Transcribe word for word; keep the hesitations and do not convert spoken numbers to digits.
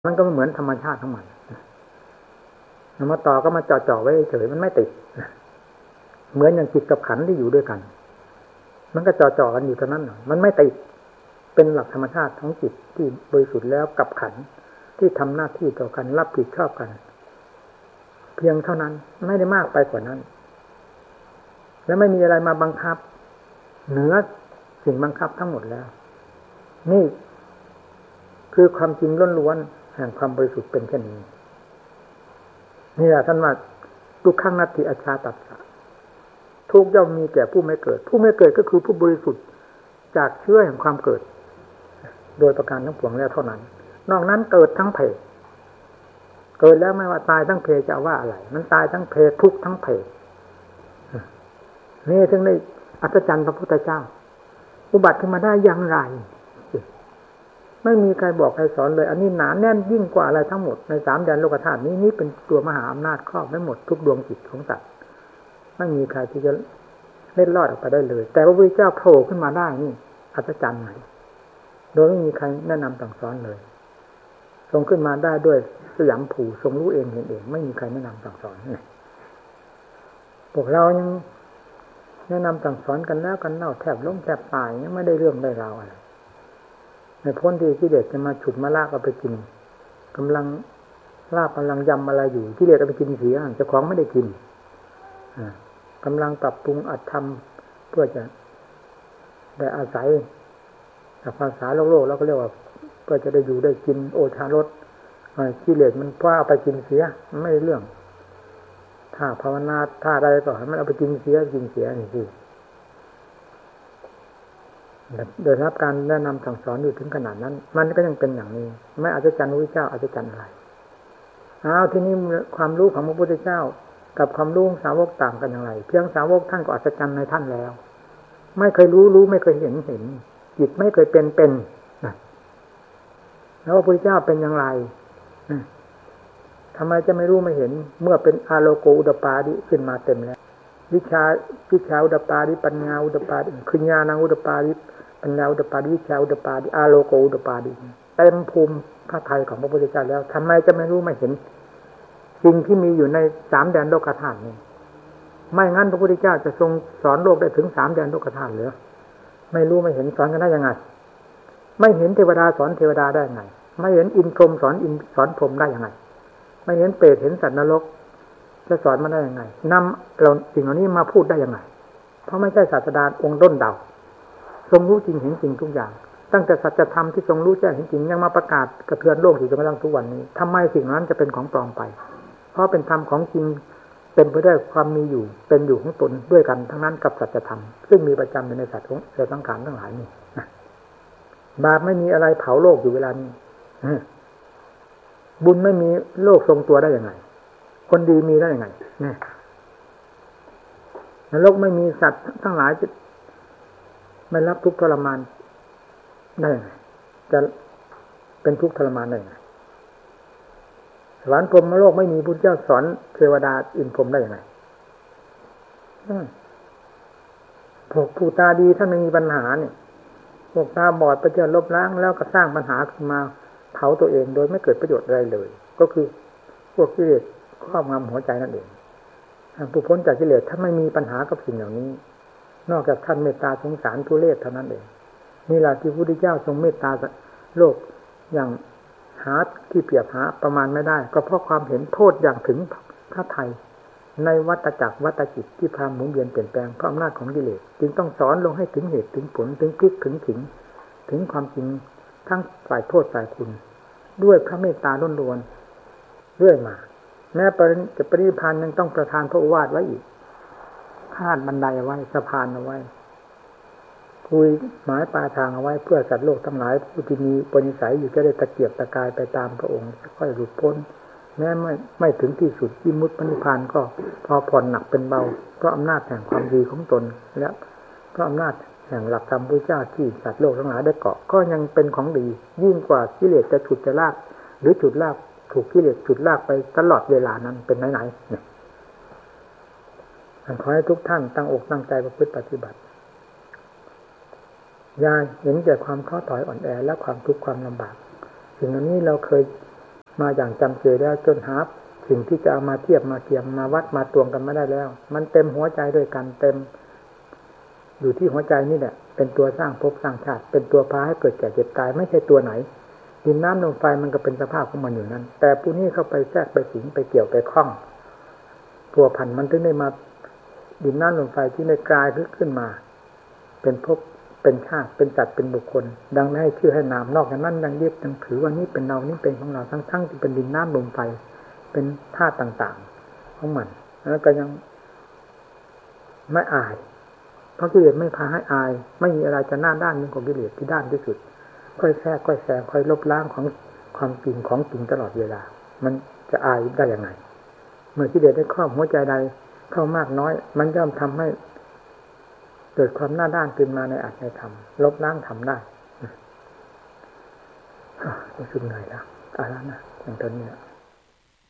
มันก็เหมือนธรรมชาติทั้งมันมาต่อก็มาจ่อๆไว้เฉยมันไม่ติดเหมือนอย่างจิตกับขันธ์ที่อยู่ด้วยกันมันก็จ่อๆกันอยู่เท่านั้นมันไม่ติดเป็นหลักธรรมชาติของจิตที่บริสุทธิ์แล้วกับขันธ์ที่ทำหน้าที่ต่อกันรับผิดชอบกันเพียงเท่านั้นไม่ได้มากไปกว่านั้นและไม่มีอะไรมาบังคับเหนือสิ่งบังคับทั้งหมดแล้วนี่คือความจริงล้วนๆแห่งความบริสุทธิ์เป็นเช่นนี้นี่แหละท่านว่าทุกขังนัตถิอชาตัสสะทุกย่อมมีแก่ผู้ไม่เกิดผู้ไม่เกิดก็คือผู้บริสุทธิ์จากเชื้อแห่งความเกิดโดยประการทั้งปวงแล้วเท่านั้นนอกนั้นเกิดทั้งเพเกิดแล้วไม่ว่าตายทั้งเพจะว่าอะไรมันตายทั้งเพทุกทั้งเพนี่ถึงได้อัศจรรย์พระพุทธเจ้าอุบัติขึ้นมาได้อย่างไรไม่มีใครบอกใครสอนเลยอันนี้หนาแน่นยิ่งกว่าอะไรทั้งหมดในสามแดนโลกธาตุนี้นี่เป็นตัวมหาอำนาจครอบไว้หมดทุกดวงจิตของสัตว์ไม่มีใครที่จะเล็ดลอดออกไปได้เลยแต่พระพุทธเจ้าโผล่ขึ้นมาได้นี่อัศจรรย์ไหมโดยไม่มีใครแนะนำสั่งสอนเลยทรงขึ้นมาได้ด้วยสยามผูทรงรู้เองเห็นเองไม่มีใครแนะนำสั่งสอนนี่พวกเรายังแนะนำสั่งสอนกันแล้วกันเล่าแทบล้มแทบตายยังไม่ได้เรื่องได้ราวอะไรในพ้นที่กิเลสจะมาฉุดมาลากเอาไปกินกำลังลาบกำลังยำอะไรอยู่กิเลสเอาไปกินเสียเจ้าของไม่ได้กินกำลังปรับปรุงอัตธรรมเพื่อจะได้อาศัยภาษาโลกโลกเราก็เรียกว่าเพื่อจะได้อยู่ได้กินโอชารสกิเลสมันว่าเอาไปกินเสียไม่ได้เรื่องถ้าภาวนาถ้าใดก็ให้มันเอาไปกินเสียกินเสียนี่สิโดยรับการแนะนำสั่งสอนอยู่ถึงขนาดนั้นมันก็ยังเป็นอย่างนี้ไม่อาจจะจันทร์พระพุทธเจ้าอาจจะจันทร์อะไรอ้าวที่นี้ความรู้ของพระพุทธเจ้ากับความรู้ของสาวกต่างกันอย่างไรเพียงสาวกท่านก็อัศจรรย์ในท่านแล้วไม่เคยรู้รู้ไม่เคยเห็นเห็นจิตไม่เคยเป็นเป็นแล้วพระพุทธเจ้าเป็นอย่างไรทำไมจะไม่รู้ไม่เห็นเมื่อเป็นอาโลโกอุดปาดิขึ้นมาเต็มแล้ววิชาวิชาอุดปาดิปัญญาอุดปาดิคืญาณังอุดปาดิปัญญาอุดปาดิวิชาอุดปาดิอาโลโกอุดปาดิเต็มภูมิพระทัยของพระพุทธเจ้าแล้วทำไมจะไม่รู้ไม่เห็นสิ่งที่มีอยู่ในสามแดนโลกธาตุนี้ไม่งั้นพระพุทธเจ้าจะทรงสอนโลกได้ถึงสามแดนโลกธาตุหรือไม่รู้ไม่เห็นสอนกันได้ยังไงไม่เห็นเทวดาสอนเทวดาได้ยังไงไม่เห็นอินทร์พรหมสอนอินสอนพรหมได้ยังไงไม่เห็นเปรตเห็นสัตว์นรกจะสอนมาได้ยังไงนำเราสิ่งเหล่านี้มาพูดได้ยังไงเพราะไม่ใช่ศาสดาองค์ด้นเดาทรงรู้จริงเห็นจริงทุกอย่างตั้งแต่สัจธรรมที่ทรงรู้แจ้งเห็นจริงยังมาประกาศกระเทือนโลกอยู่จนกระทั่งทุกวันนี้ทำไมสิ่งนั้นจะเป็นของปลอมไปเพราะเป็นธรรมของจริงเป็นไปด้วยความมีอยู่เป็นอยู่ของตนด้วยกันทั้งนั้นกับสัจธรรมซึ่งมีประจำอยู่ในสัตว์ของสังขารทั้งหลายนี่บาปไม่มีอะไรเผาโลกอยู่เวลานี้บุญไม่มีโลกทรงตัวได้ยังไงคนดีมีได้ยังไงเนี่ยนรกไม่มีสัตว์ทั้งหลายจะไม่รับทุกข์ทรมานได้ยังไงจะเป็นทุกข์ทรมานได้ยังไงสวรรค์พรหมโลกไม่มีพุทธเจ้าสอนเทวดาอินทร์พรหมได้ยังไงพวกผู้ตาดีถ้าไม่มีปัญหาเนี่ยพวกตาบอดไปเจอลบล้างแล้วก็สร้างปัญหาขึ้นมาเผาตัวเองโดยไม่เกิดประโยชน์อะไรเลยก็คือพวกกิเลสครอบงำหัวใจนั่นเองผู้พ้นจากกิเลสถ้าไม่มีปัญหากับสิ่งเหล่านี้นอกจากท่านเมตตาสงสารทุเรศเท่านั้นเองนี่แหละที่พระพุทธเจ้าทรงเมตตาโลกอย่างหาที่เปรียบหาประมาณไม่ได้ก็เพราะความเห็นโทษอย่างถึงพระทัยในวัฏจักรวัฏจิตที่พาหมุนเวียนเปลี่ยนแปลงเพราะอำนาจของกิเลสจึงต้องสอนลงให้ถึงเหตุถึงผลถึงพลิกถึงถึงถึงความจริงทั้งฝ่ายโทษฝ่ายคุณด้วยพระเมตตาล้วนๆเรื่อยมาแม้จะปรินิพพานยังต้องประทานพระโอวาทไว้อีกคาดบันไดเอาไว้สะพานเอาไว้คุยหมายปลายทางเอาไว้เพื่อสัตว์โลกทั้งหลายผู้ที่มีปณิสัยอยู่จะได้ตะเกียบตะกายไปตามพระองค์ค่อยหลุดพ้นแม้ไม่ไม่ถึงที่สุดวิมุตติปณิพพานก็พอผ่อนหนักเป็นเบาเพราะอำนาจแห่งความดีของตนและเพราะอำนาจแห่งหลักธรรมพระเจ้าที่สัตว์โลกทั้งหลายได้เกาะก็ยังเป็นของดียิ่งกว่ากิเลสจะฉุดจะลากหรือฉุดลากถูกกิเลสฉุดลากไปตลอดเวลานั้นเป็นไหนๆเนี่ยขอให้ทุกท่านตั้งอกตั้งใจประพฤติปฏิบัติอย่าเห็นแก่ความท้อถอยอ่อนแอและความทุกข์ความลำบากสิ่งเหล่านี้เราเคยมาอย่างจำเจแล้วจนหาสิ่งที่จะเอามาเทียบมาเทียมมาวัดมาตวงกันไม่ได้แล้วมันเต็มหัวใจด้วยกันเต็มอยู่ที่หัวใจนี่แหละเป็นตัวสร้างภพสร้างชาติเป็นตัวพาให้เกิดแก่เจ็บตายไม่ใช่ตัวไหนดินน้ำลมไฟมันก็เป็นสภาพของมันอยู่นั้นแต่ผู้นี้เข้าไปแทรกไปสิงไปเกี่ยวไปคล้องตัวพันมันถึงได้มาดินน้ำลมไฟที่ได้กลายขึ้นมาเป็นภพเป็นชาติเป็นจัดเป็นบุคคลดังนั้นให้ชื่อให้นามนอกจากนั้นยังยึดยังถือว่านี่เป็นเรานี่เป็นของเราทั้งๆที่เป็นดินน้ำลมไฟเป็นธาตุต่างๆของมันแล้วก็ยังไม่อายเพราะกิเลสไม่พาให้อายไม่มีอะไรจะหน้าด้านยิ่งกว่ากิเลสที่ด้านที่สุดค่อยแทรกค่อยแซงค่อยลบล้างของความจริงของจริงตลอดเวลามันจะอายได้ยังไงเมื่อกิเลสได้ครอบหัวใจใดเข้ามากน้อยมันย่อมทำให้เกิดความหน้าด้านขึ้นมาในอัตในธรรมลบล้างทำได้รู้สึกเหนื่อยแล้วเอาละนะอย่างตอนนี้